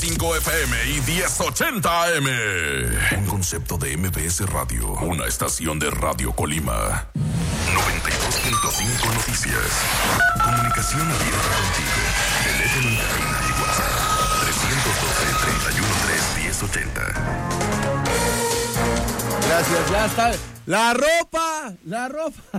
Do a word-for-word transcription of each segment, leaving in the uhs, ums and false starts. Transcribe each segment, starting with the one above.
cinco F M y diez ochenta A M. Un concepto de M B S Radio. Una estación de Radio Colima. noventa y dos punto cinco Noticias. Comunicación abierta contigo. Teléfono en cabina y WhatsApp. trescientos doce, treinta y uno tres, diez ochenta. Gracias, ya está. La ropa, la ropa.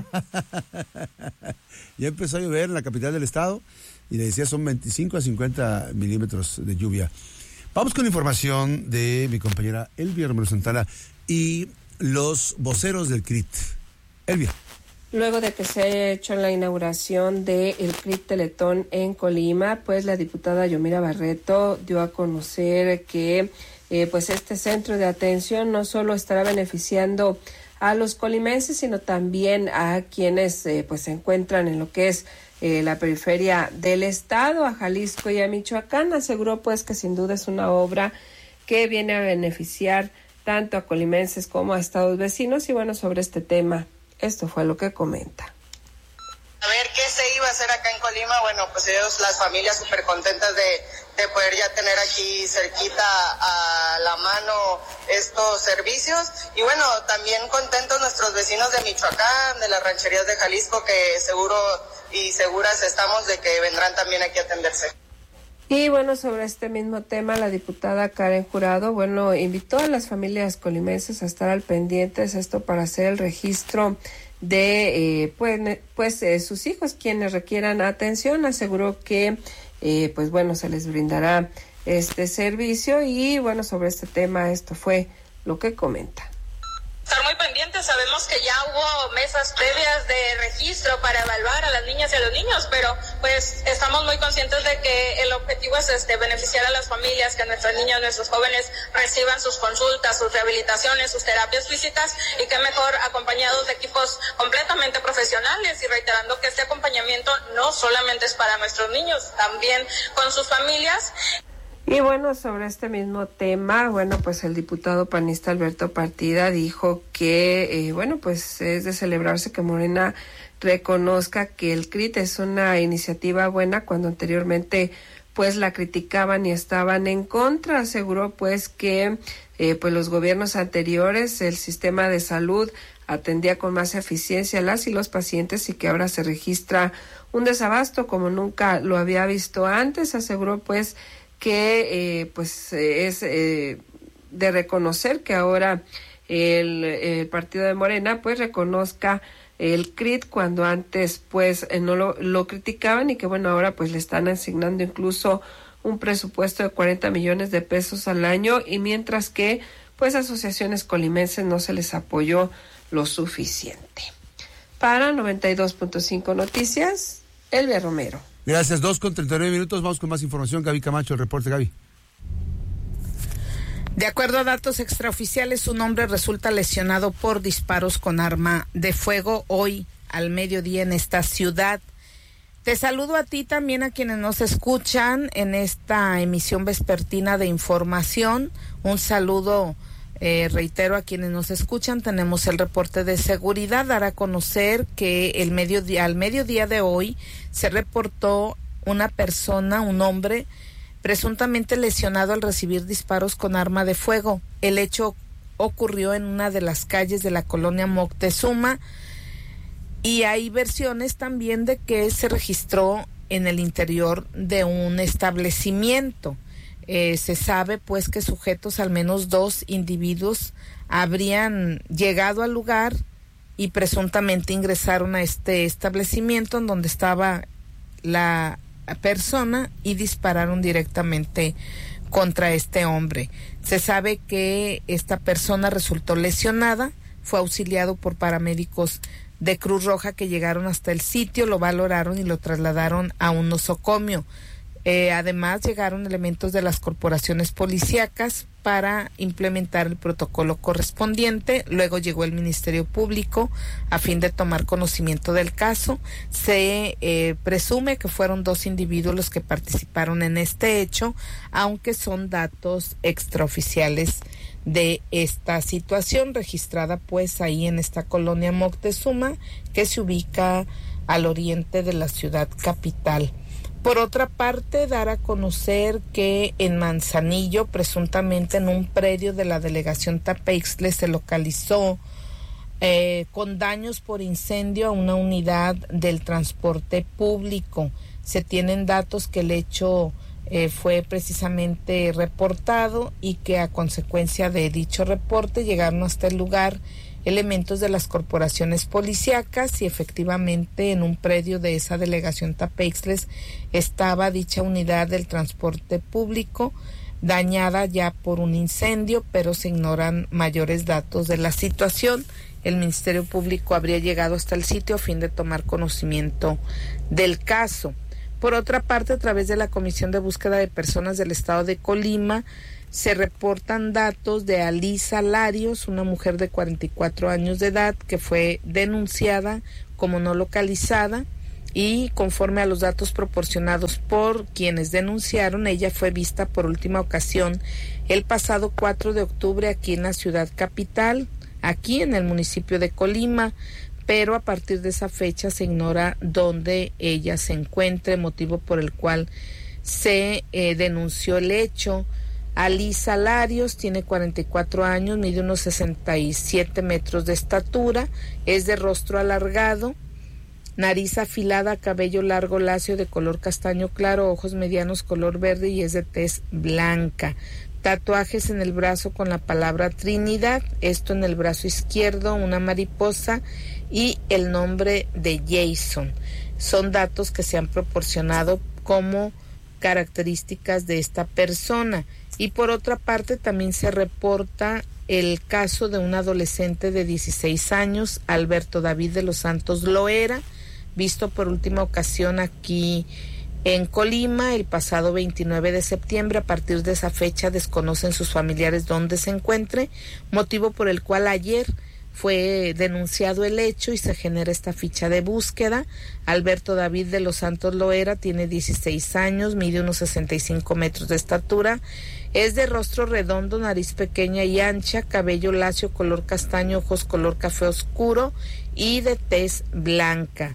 Ya empezó a llover en la capital del estado y le decía son veinticinco a cincuenta milímetros de lluvia. Vamos con información de mi compañera Elvia Romero Santana y los voceros del C R I T. Elvia. Luego de que se haya hecho la inauguración del C R I T Teletón en Colima, pues la diputada Yomira Barreto dio a conocer que eh, pues este centro de atención no solo estará beneficiando a los colimenses, sino también a quienes eh, pues se encuentran en lo que es eh, la periferia del estado, a Jalisco y a Michoacán. Aseguró pues que sin duda es una obra que viene a beneficiar tanto a colimenses como a estados vecinos. Y bueno, sobre este tema, esto fue lo que comenta. A ver qué se iba a hacer acá en Colima. Bueno, pues ellos, las familias súper contentas de, de poder ya tener aquí cerquita a la mano estos servicios. Y bueno, también contentos nuestros vecinos de Michoacán, de las rancherías de Jalisco, que seguro y seguras estamos de que vendrán también aquí a atenderse. Y bueno, sobre este mismo tema, la diputada Karen Jurado, bueno, invitó a las familias colimenses a estar al pendientes, esto para hacer el registro de eh, pues, pues eh, sus hijos quienes requieran atención. Aseguró que eh, pues bueno, se les brindará este servicio. Y bueno, sobre este tema, esto fue lo que comenta. Estar muy pendientes, sabemos que ya hubo mesas previas de registro para evaluar a las niñas y a los niños, pero pues estamos muy conscientes de que el objetivo es este beneficiar a las familias, que nuestros niños, nuestros jóvenes reciban sus consultas, sus rehabilitaciones, sus terapias físicas, y que mejor acompañados de equipos completamente profesionales, y reiterando que este acompañamiento no solamente es para nuestros niños, también con sus familias. Y bueno, sobre este mismo tema, bueno, pues el diputado panista Alberto Partida dijo que, eh, bueno, pues es de celebrarse que Morena reconozca que el C R I T es una iniciativa buena cuando anteriormente pues la criticaban y estaban en contra. Aseguró pues que eh, pues los gobiernos anteriores el sistema de salud atendía con más eficiencia a las y los pacientes, y que ahora se registra un desabasto como nunca lo había visto antes. Aseguró pues que eh, pues es eh, de reconocer que ahora el, el partido de Morena pues reconozca el C R I T cuando antes pues eh, no lo, lo criticaban, y que bueno, ahora pues le están asignando incluso un presupuesto de cuarenta millones de pesos al año, y mientras que pues asociaciones colimenses no se les apoyó lo suficiente. Para noventa y dos punto cinco Noticias, Elvia Romero. Gracias, dos con treinta y nueve minutos, vamos con más información. Gaby Camacho, el reporte, Gaby. De acuerdo a datos extraoficiales, un hombre resulta lesionado por disparos con arma de fuego hoy al mediodía en esta ciudad. Te saludo a ti, también a quienes nos escuchan en esta emisión vespertina de información. Un saludo, eh, reitero, a quienes nos escuchan. Tenemos el reporte de seguridad. Dar a conocer que el mediodía, al mediodía de hoy se reportó una persona, un hombre, presuntamente lesionado al recibir disparos con arma de fuego. El hecho ocurrió en una de las calles de la colonia Moctezuma, y hay versiones también de que se registró en el interior de un establecimiento. Eh, se sabe pues que sujetos, al menos dos individuos, habrían llegado al lugar y presuntamente ingresaron a este establecimiento en donde estaba la persona y dispararon directamente contra este hombre. Se sabe que esta persona resultó lesionada, fue auxiliado por paramédicos de Cruz Roja que llegaron hasta el sitio, lo valoraron y lo trasladaron a un nosocomio. Eh, además llegaron elementos de las corporaciones policíacas para implementar el protocolo correspondiente. Luego llegó el Ministerio Público a fin de tomar conocimiento del caso. Se eh, presume que fueron dos individuos los que participaron en este hecho, aunque son datos extraoficiales de esta situación registrada pues ahí en esta colonia Moctezuma, que se ubica al oriente de la ciudad capital Por otra parte, dar a conocer que en Manzanillo, presuntamente en un predio de la delegación Tapeixtle, se localizó eh, con daños por incendio a una unidad del transporte público. Se tienen datos que el hecho eh, fue precisamente reportado y que a consecuencia de dicho reporte llegaron hasta el lugar elementos de las corporaciones policíacas y efectivamente en un predio de esa delegación Tapeixtles estaba dicha unidad del transporte público dañada ya por un incendio, pero se ignoran mayores datos de la situación. El Ministerio Público habría llegado hasta el sitio a fin de tomar conocimiento del caso. Por otra parte, a través de la Comisión de Búsqueda de Personas del Estado de Colima, se reportan datos de Alisa Larios, una mujer de cuarenta y cuatro años de edad que fue denunciada como no localizada y conforme a los datos proporcionados por quienes denunciaron, ella fue vista por última ocasión el pasado cuatro de octubre aquí en la ciudad capital, aquí en el municipio de Colima, pero a partir de esa fecha se ignora dónde ella se encuentre, motivo por el cual se eh, denunció el hecho. Alisa Larios tiene cuarenta y cuatro años, mide unos sesenta y siete metros de estatura, es de rostro alargado, nariz afilada, cabello largo lacio de color castaño claro, ojos medianos color verde y es de tez blanca. Tatuajes en el brazo con la palabra Trinidad, esto en el brazo izquierdo, una mariposa y el nombre de Jason. Son datos que se han proporcionado como características de esta persona. Y por otra parte también se reporta el caso de un adolescente de dieciséis años, Alberto David de los Santos Loera, visto por última ocasión aquí en Colima el pasado veintinueve de septiembre. A partir de esa fecha desconocen sus familiares dónde se encuentre, motivo por el cual ayer fue denunciado el hecho y se genera esta ficha de búsqueda. Alberto David de los Santos Loera tiene dieciséis años, mide unos sesenta y cinco metros de estatura, es de rostro redondo, nariz pequeña y ancha, cabello lacio color castaño, ojos color café oscuro y de tez blanca.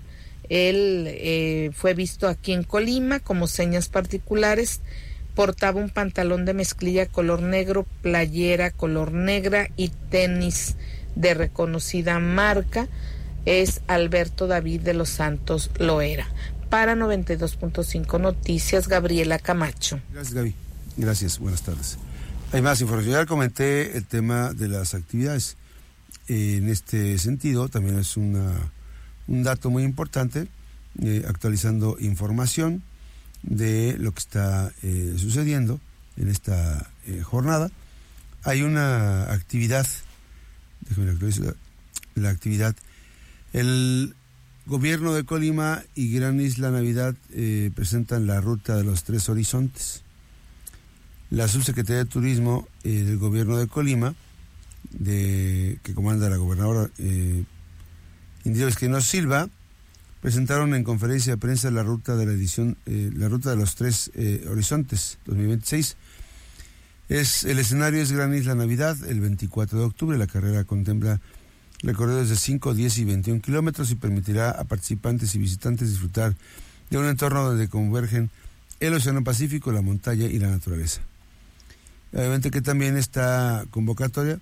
Él eh, fue visto aquí en Colima como señas particulares. Portaba un pantalón de mezclilla color negro, playera color negra y tenis de reconocida marca. Es Alberto David de los Santos Loera. Para noventa y dos punto cinco Noticias, Gabriela Camacho. Gracias, Gaby. Gracias, buenas tardes. Hay más información. Ya comenté el tema de las actividades. Eh, en este sentido, también es una, un dato muy importante, eh, actualizando información de lo que está eh, sucediendo en esta eh, jornada. Hay una actividad, déjame actualizar la actividad. El gobierno de Colima y Gran Isla Navidad eh, presentan la ruta de los tres horizontes. La subsecretaría de Turismo eh, del gobierno de Colima, de, que comanda la gobernadora eh, Indira Espinosa Silva, presentaron en conferencia de prensa la ruta de la edición, eh, la ruta de los tres eh, horizontes dos mil veintiséis. Es, el escenario es Gran Isla Navidad, el veinticuatro de octubre. La carrera contempla recorridos de cinco, diez y veintiún kilómetros y permitirá a participantes y visitantes disfrutar de un entorno donde convergen el Océano Pacífico, la montaña y la naturaleza. Obviamente que también esta convocatoria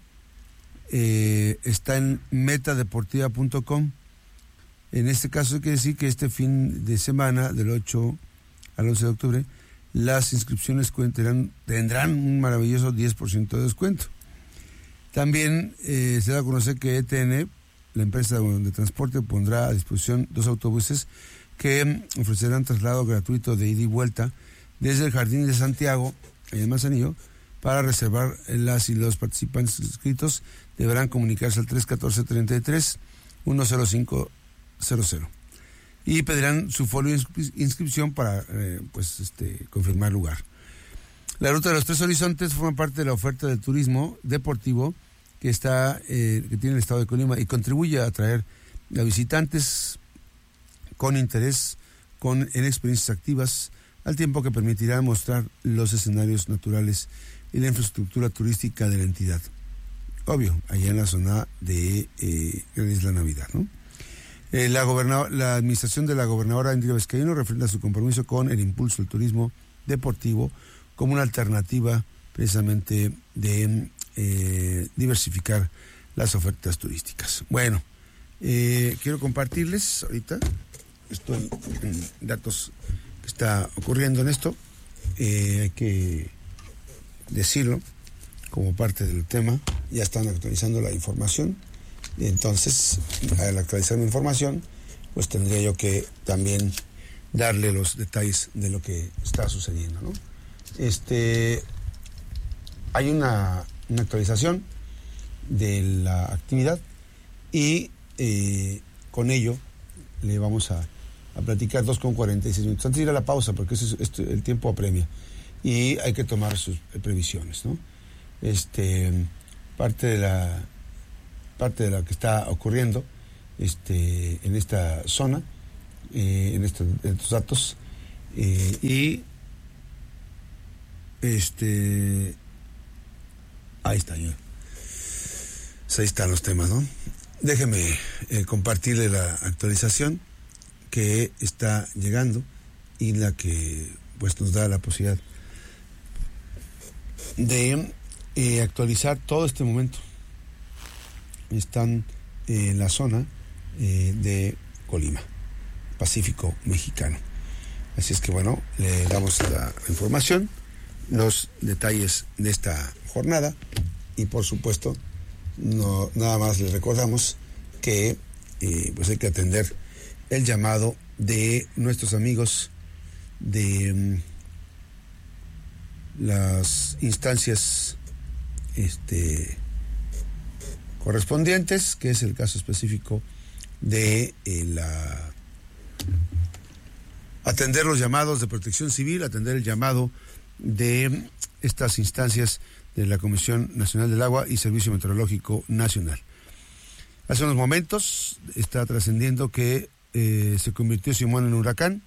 eh, está en metadeportiva punto com. En este caso hay que decir que este fin de semana, del ocho al once de octubre, las inscripciones tendrán, tendrán un maravilloso diez por ciento de descuento. También eh, se da a conocer que E T N, la empresa de transporte, pondrá a disposición dos autobuses que ofrecerán traslado gratuito de ida y vuelta desde el Jardín de Santiago, en Manzanillo. Para reservar, las y los participantes inscritos deberán comunicarse al tres uno cuatro, treinta y tres, uno cero cinco cero cero y pedirán su folio de inscripción para eh, pues este confirmar lugar. La ruta de los tres horizontes forma parte de la oferta de turismo deportivo que está eh, que tiene el estado de Colima y contribuye a atraer a visitantes con interés, con en experiencias activas, al tiempo que permitirá mostrar los escenarios naturales y la infraestructura turística de la entidad. Obvio, allá en la zona de eh, Gran Isla Navidad, ¿no? Eh, la, gobernador, la administración de la gobernadora Indira Vizcaíno refrenda su compromiso con el impulso del turismo deportivo como una alternativa precisamente de eh, diversificar las ofertas turísticas. Bueno, eh, quiero compartirles ahorita, estoy en datos que está ocurriendo en esto, eh, hay que decirlo como parte del tema, ya están actualizando la información, y entonces al actualizar mi información, pues tendría yo que también darle los detalles de lo que está sucediendo, ¿no? Este, hay una, una actualización de la actividad y eh, con ello le vamos a, a platicar dos con cuarenta y seis minutos. Antes de ir a la pausa, porque ese es, este, el tiempo apremia y hay que tomar sus previsiones, ¿no? Este, parte de la parte de lo que está ocurriendo este, en esta zona, eh, en, estos, en estos datos, eh, y este ahí está, ya. Ahí están los temas, ¿no? Déjeme eh, compartirle la actualización que está llegando y la que pues nos da la posibilidad de eh, actualizar todo este momento. Están eh, en la zona eh, de Colima, Pacífico Mexicano. Así es que bueno, le damos la información, los detalles de esta jornada y por supuesto no nada más les recordamos que eh, pues hay que atender el llamado de nuestros amigos de um, las instancias este correspondientes, que es el caso específico de eh, la atender los llamados de Protección Civil, atender el llamado de estas instancias de la Comisión Nacional del Agua y Servicio Meteorológico Nacional. Hace unos momentos está trascendiendo que eh, se convirtió Simón en huracán,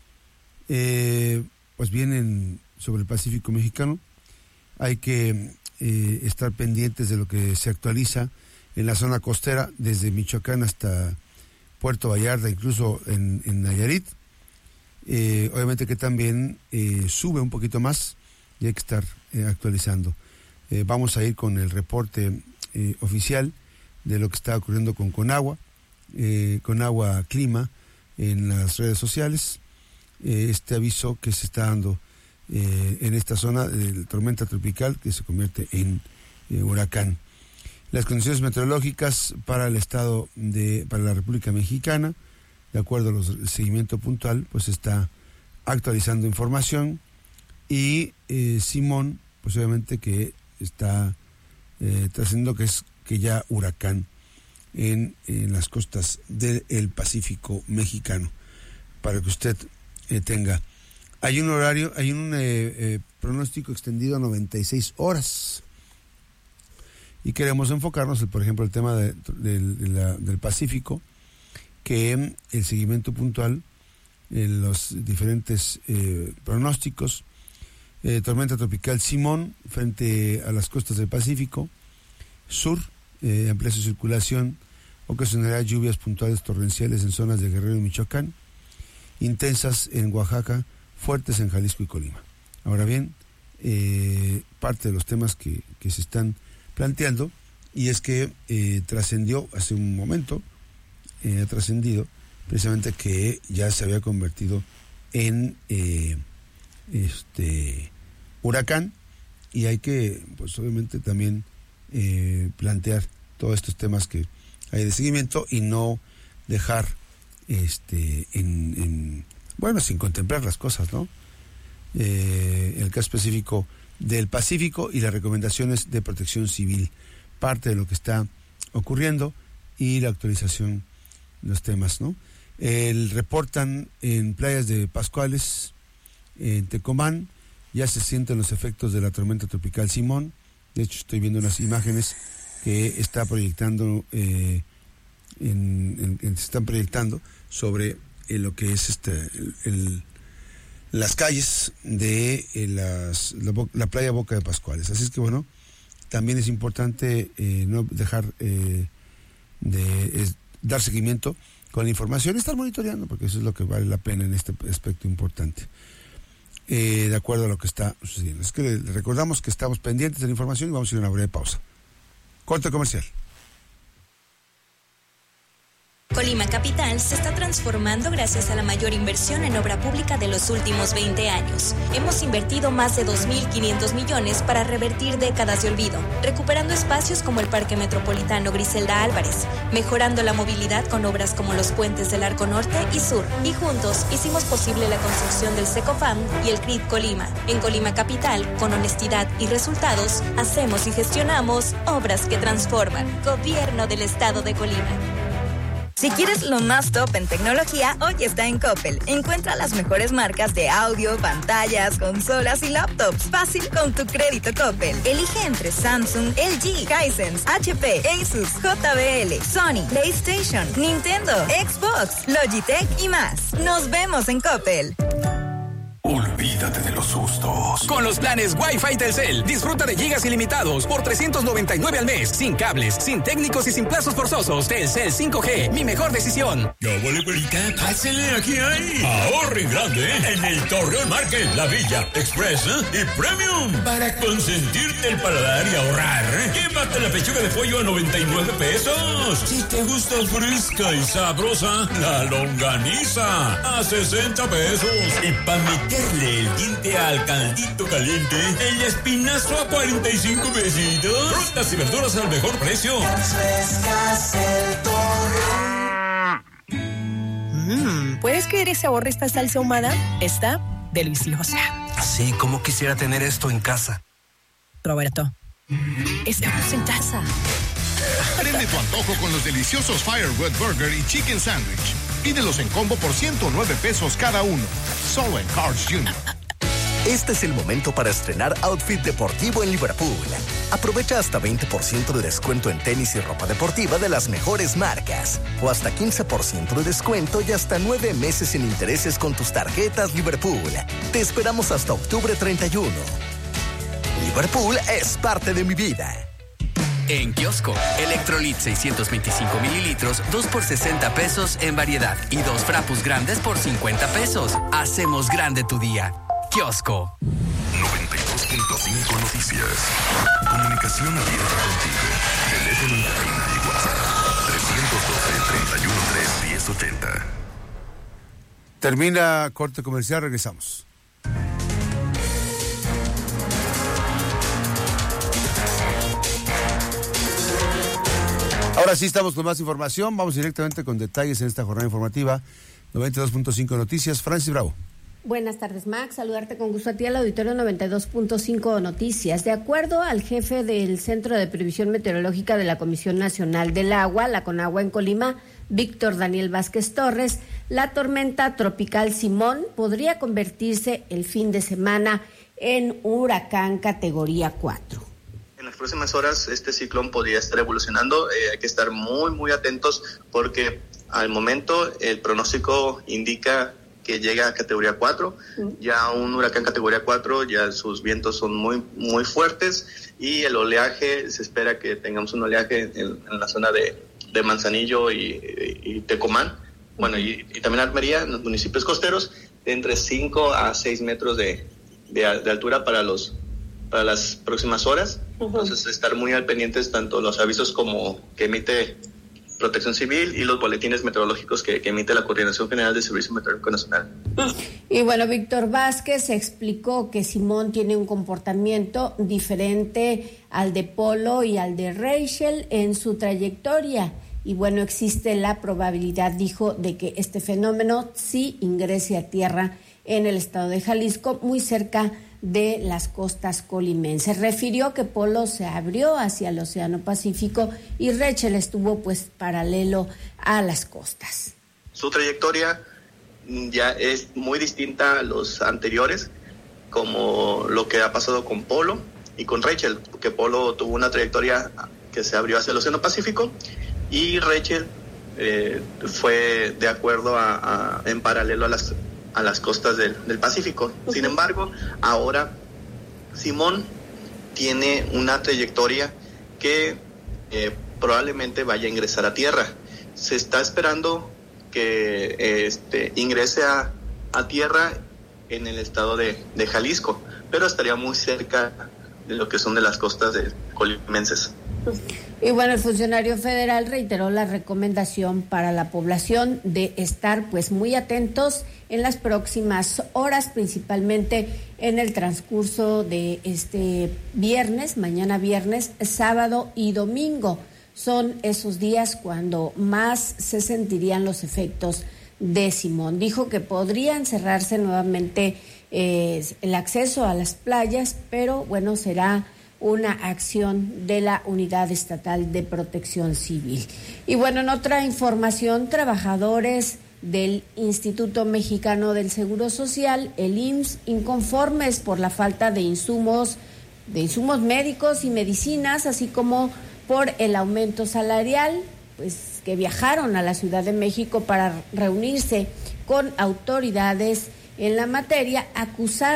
eh, pues vienen sobre el Pacífico Mexicano. Hay que eh, estar pendientes de lo que se actualiza en la zona costera, desde Michoacán hasta Puerto Vallarta, incluso en, en Nayarit. Eh, obviamente que también eh, sube un poquito más y hay que estar eh, actualizando. Eh, vamos a ir con el reporte eh, oficial de lo que está ocurriendo con Conagua, eh, Conagua Clima en las redes sociales. Eh, este aviso que se está dando eh, en esta zona de tormenta tropical que se convierte en eh, huracán. Las condiciones meteorológicas para el estado de, para la República Mexicana, de acuerdo al seguimiento puntual, pues está actualizando información y eh, Simón, pues obviamente que está eh, trascendiendo que es que ya huracán en, en las costas del Pacífico Mexicano, para que usted eh, tenga. Hay un horario, hay un eh, eh, pronóstico extendido a noventa y seis horas. Y queremos enfocarnos, por ejemplo, el tema de, de, de la, del Pacífico, que el seguimiento puntual en los diferentes eh, pronósticos, eh, tormenta tropical Simón frente a las costas del Pacífico Sur, eh, amplia su circulación, ocasionará lluvias puntuales torrenciales en zonas de Guerrero y Michoacán, intensas en Oaxaca, fuertes en Jalisco y Colima. Ahora bien, eh, parte de los temas que, que se están planteando, y es que eh, trascendió hace un momento, eh, ha trascendido precisamente que ya se había convertido en eh, este huracán, y hay que, pues obviamente también eh, plantear todos estos temas que hay de seguimiento y no dejar este en, en bueno, sin contemplar las cosas, ¿no? Eh, el caso específico del Pacífico y las recomendaciones de Protección Civil, parte de lo que está ocurriendo y la actualización de los temas, ¿no? El reportan en playas de Pascuales, en Tecomán, ya se sienten los efectos de la tormenta tropical Simón. De hecho, estoy viendo unas imágenes que está proyectando, eh, en, en, se están proyectando sobre eh, lo que es este el, el las calles de eh, las, la, la playa Boca de Pascuales. Así es que bueno, también es importante eh, no dejar eh, de es, dar seguimiento con la información y estar monitoreando, porque eso es lo que vale la pena en este aspecto importante. Eh, de acuerdo a lo que está sucediendo. Es que le, le recordamos que estamos pendientes de la información y vamos a ir a una breve pausa. Corte comercial. Colima Capital se está transformando gracias a la mayor inversión en obra pública de los últimos veinte años. Hemos invertido más de dos mil quinientos millones para revertir décadas de olvido, recuperando espacios como el Parque Metropolitano Griselda Álvarez, mejorando la movilidad con obras como los puentes del Arco Norte y Sur, y juntos hicimos posible la construcción del Secofam y el C R I D Colima. En Colima Capital, con honestidad y resultados, hacemos y gestionamos obras que transforman. Gobierno del Estado de Colima. Si quieres lo más top en tecnología, hoy está en Coppel. Encuentra las mejores marcas de audio, pantallas, consolas y laptops. Fácil con tu crédito Coppel. Elige entre Samsung, L G, Hisense, H P, Asus, J B L, Sony, PlayStation, Nintendo, Xbox, Logitech y más. Nos vemos en Coppel. Olvídate de los sustos. Con los planes Wi-Fi Telcel, disfruta de gigas ilimitados por trescientos noventa y nueve al mes, sin cables, sin técnicos y sin plazos forzosos. Telcel cinco G, mi mejor decisión. Ya vale, perita, pásale, aquí hay ahorro en grande en el Torreón Market, La Villa, Express ¿eh? y Premium. Para consentirte el paladar y ahorrar, llévate la pechuga de pollo a noventa y nueve pesos. Si te gusta fresca y sabrosa, la longaniza a sesenta pesos. Y para meterle el diente al caldito caliente, el espinazo a cuarenta y cinco pesitos. Frutas y verduras al mejor precio. Mmm, ¿puedes creer ese sabor de esta salsa ahumada? Está deliciosa. Sí, como quisiera tener esto en casa. Roberto, estamos en casa. Prende tu antojo con los deliciosos Firewood Burger y Chicken Sandwich. Pídelos en combo por ciento nueve pesos cada uno. Solo en Carl's junior Este es el momento para estrenar outfit deportivo en Liverpool. Aprovecha hasta veinte por ciento de descuento en tenis y ropa deportiva de las mejores marcas. O hasta quince por ciento de descuento y hasta nueve meses sin intereses con tus tarjetas Liverpool. Te esperamos hasta octubre treinta y uno. Liverpool es parte de mi vida. En Kiosco, Electrolit seiscientos veinticinco mililitros, dos por sesenta pesos en variedad y dos frapus grandes por cincuenta pesos. Hacemos grande tu día. Kiosco. noventa y dos punto cinco Noticias. Comunicación abierta contigo. Teléfono en cabina y WhatsApp. trescientos doce, treinta y uno, tres, diez, ochenta. Termina corte comercial, regresamos. Ahora sí estamos con más información. Vamos directamente con detalles en esta jornada informativa. noventa y dos punto cinco Noticias. Francis Bravo. Buenas tardes, Max. Saludarte con gusto a ti al auditorio noventa y dos punto cinco Noticias. De acuerdo al jefe del Centro de Previsión Meteorológica de la Comisión Nacional del Agua, la Conagua en Colima, Víctor Daniel Vázquez Torres, la tormenta tropical Simón podría convertirse el fin de semana en huracán categoría cuatro. En las próximas horas este ciclón podría estar evolucionando, eh, hay que estar muy muy atentos porque al momento el pronóstico indica que llega a categoría cuatro, ya un huracán categoría cuatro, ya sus vientos son muy muy fuertes y el oleaje, se espera que tengamos un oleaje en, en la zona de, de Manzanillo y, y, y Tecomán, bueno y, y también Armería, en los municipios costeros, de entre cinco a seis metros de, de, de altura para los para las próximas horas. Uh-huh. Entonces estar muy al pendientes tanto los avisos como que emite Protección Civil y los boletines meteorológicos que, que emite la Coordinación General de Servicio Meteorológico Nacional. Y bueno, Víctor Vázquez explicó que Simón tiene un comportamiento diferente al de Polo y al de Rachel en su trayectoria. Y bueno, existe la probabilidad, dijo, de que este fenómeno sí ingrese a tierra en el estado de Jalisco, muy cerca de las costas colimenses. Refirió que Polo se abrió hacia el Océano Pacífico y Rachel estuvo pues paralelo a las costas. Su trayectoria ya es muy distinta a los anteriores, como lo que ha pasado con Polo y con Rachel, porque Polo tuvo una trayectoria que se abrió hacia el Océano Pacífico y Rachel eh, fue de acuerdo a, a en paralelo a las a las costas del, del Pacífico. Sin embargo, ahora Simón tiene una trayectoria que eh, probablemente vaya a ingresar a tierra. Se está esperando que este, ingrese a, a tierra en el estado de, de Jalisco, pero estaría muy cerca de lo que son de las costas de colimenses. Y bueno, el funcionario federal reiteró la recomendación para la población de estar pues muy atentos en las próximas horas, principalmente en el transcurso de este viernes, mañana viernes, sábado y domingo. Son esos días cuando más se sentirían los efectos de Simón. Dijo que podrían cerrarse nuevamente eh, el acceso a las playas, pero bueno, será una acción de la Unidad Estatal de Protección Civil. Y bueno, en otra información, trabajadores del Instituto Mexicano del Seguro Social, el I M S S, inconformes por la falta de insumos, de insumos médicos y medicinas, así como por el aumento salarial, pues que viajaron a la Ciudad de México para reunirse con autoridades en la materia, acusaron